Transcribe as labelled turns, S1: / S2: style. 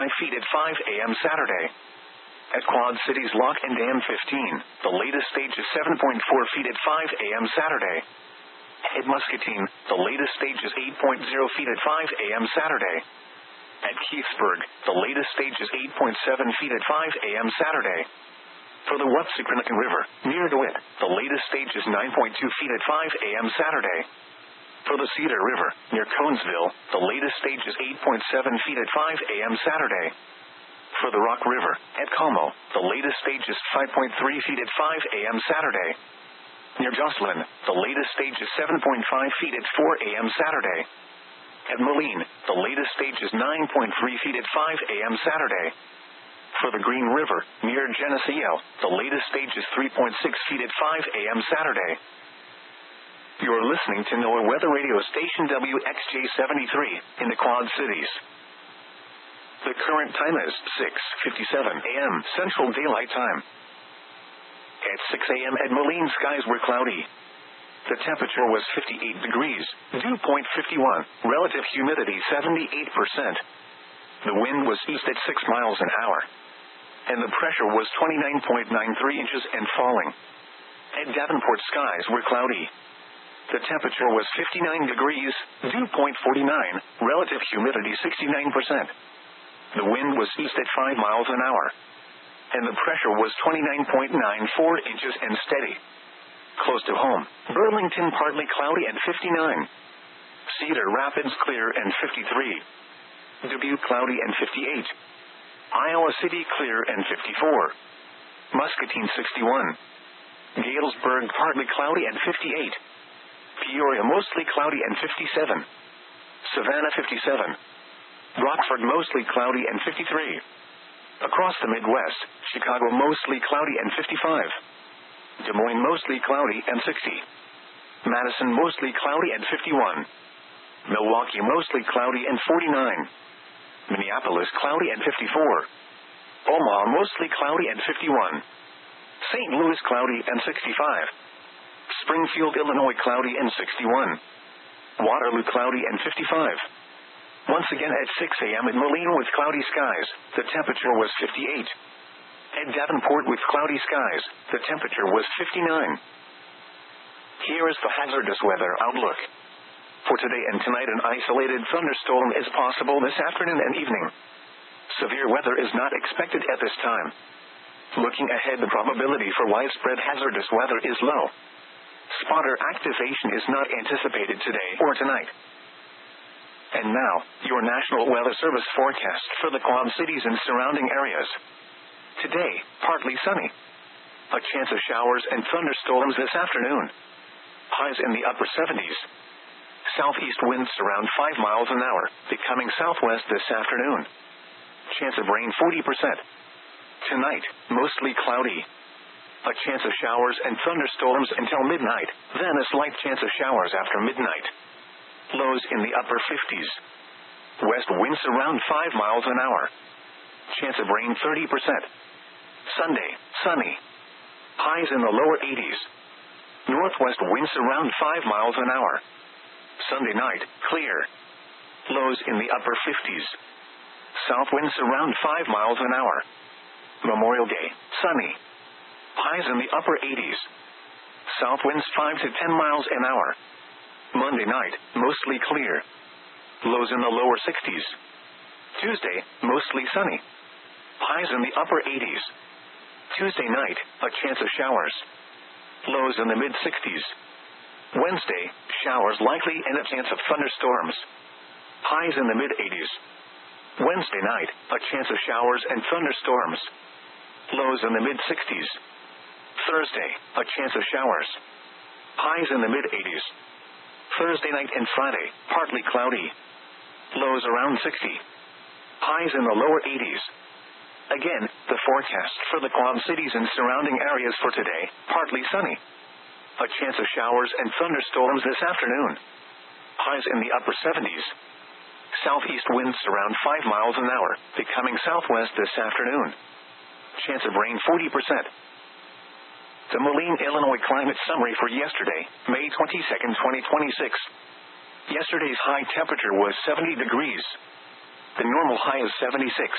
S1: feet at 5 a.m. Saturday. At Quad Cities Lock and Dam 15, the latest stage is 7.4 feet at 5 a.m. Saturday. At Muscatine, the latest stage is 8.0 feet at 5 a.m. Saturday. At Keithsburg, the latest stage is 8.7 feet at 5 a.m. Saturday. For the Wapsiquanacan River, near DeWitt, the latest stage is 9.2 feet at 5 a.m. Saturday. For the Cedar River, near Conesville, the latest stage is 8.7 feet at 5 a.m. Saturday. For the Rock River, at Como, the latest stage is 5.3 feet at 5 a.m. Saturday. Near Jocelyn, the latest stage is 7.5 feet at 4 a.m. Saturday. At Moline, the latest stage is 9.3 feet at 5 a.m. Saturday. For the Green River, near Geneseo, the latest stage is 3.6 feet at 5 a.m. Saturday. You're listening to NOAA Weather Radio Station WXJ73 in the Quad Cities. The current time is 6:57 a.m. Central Daylight Time. At 6 a.m. at Moline, skies were cloudy. The temperature was 58 degrees, dew point 51, relative humidity 78%. The wind was east at 6 miles an hour, and the pressure was 29.93 inches and falling. At Davenport, skies were cloudy. The temperature was 59 degrees, dew point 49, relative humidity 69%. The wind was east at 5 miles an hour, and the pressure was 29.94 inches and steady. Close to home, Burlington partly cloudy and 59. Cedar Rapids clear and 53. Dubuque cloudy and 58. Iowa City clear and 54. Muscatine 61. Galesburg partly cloudy and 58. Peoria mostly cloudy and 57. Savannah 57. Rockford mostly cloudy and 53. Across the Midwest, Chicago mostly cloudy and 55. Des Moines mostly cloudy and 60. Madison mostly cloudy and 51. Milwaukee mostly cloudy and 49. Minneapolis cloudy and 54. Omaha mostly cloudy and 51. St. Louis cloudy and 65. Springfield, Illinois cloudy and 61. Waterloo cloudy and 55. Once again at 6 a.m. at Moline with cloudy skies, the temperature was 58. At Davenport with cloudy skies, the temperature was 59. Here is the hazardous weather outlook. For today and tonight, an isolated thunderstorm is possible this afternoon and evening. Severe weather is not expected at this time. Looking ahead, the probability for widespread hazardous weather is low. Spotter activation is not anticipated today or tonight. And now, your National Weather Service forecast for the Quad Cities and surrounding areas. Today, partly sunny. A chance of showers and thunderstorms this afternoon. Highs in the upper 70s. Southeast winds around 5 miles an hour, becoming southwest this afternoon. Chance of rain 40%. Tonight, mostly cloudy. A chance of showers and thunderstorms until midnight, then a slight chance of showers after midnight. Lows in the upper 50s. West winds around 5 miles an hour. Chance of rain 30%. Sunday, sunny. Highs in the lower 80s. Northwest winds around 5 miles an hour. Sunday night, clear. Lows in the upper 50s. South winds around 5 miles an hour. Memorial Day, sunny. Highs in the upper 80s. South winds 5 to 10 miles an hour. Monday night, mostly clear. Lows in the lower 60s. Tuesday, mostly sunny. Highs in the upper 80s. Tuesday night, a chance of showers. Lows in the mid-60s. Wednesday, showers likely and a chance of thunderstorms. Highs in the mid-80s. Wednesday night, a chance of showers and thunderstorms. Lows in the mid-60s. Thursday, a chance of showers. Highs in the mid-80s. Thursday night and Friday, partly cloudy. Lows around 60. Highs in the lower 80s. Again, the forecast for the Quad Cities and surrounding areas for today, partly sunny. A chance of showers and thunderstorms this afternoon. Highs in the upper 70s. Southeast winds around 5 miles an hour, becoming southwest this afternoon. Chance of rain 40%. The Moline, Illinois climate summary for yesterday, May 22, 2026. Yesterday's high temperature was 70 degrees. The normal high is 76.